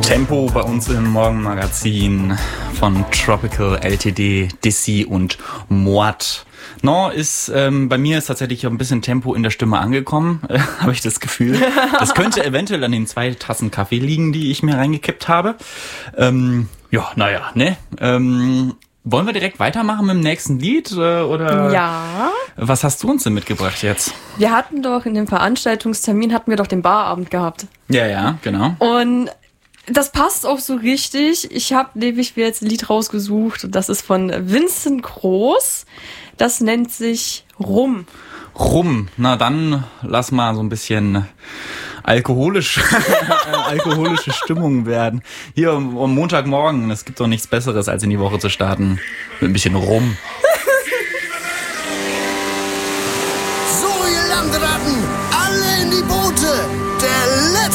Tempo bei uns im Morgenmagazin von Tropical, LTD, Dizzy und Mord. Bei mir ist tatsächlich ein bisschen Tempo in der Stimme angekommen, habe ich das Gefühl. Das könnte eventuell an den 2 Tassen Kaffee liegen, die ich mir reingekippt habe. Wollen wir direkt weitermachen mit dem nächsten Lied? Oder? Ja. Was hast du uns denn mitgebracht jetzt? Wir hatten doch in dem Veranstaltungstermin, den Barabend gehabt. Ja, genau. Und das passt auch so richtig. Ich habe nämlich mir jetzt ein Lied rausgesucht. Und das ist von Vincent Groß. Das nennt sich Rum. Rum. Na dann lass mal so ein bisschen alkoholische Stimmung werden. Hier am Montagmorgen, es gibt doch nichts Besseres, als in die Woche zu starten mit ein bisschen Rum.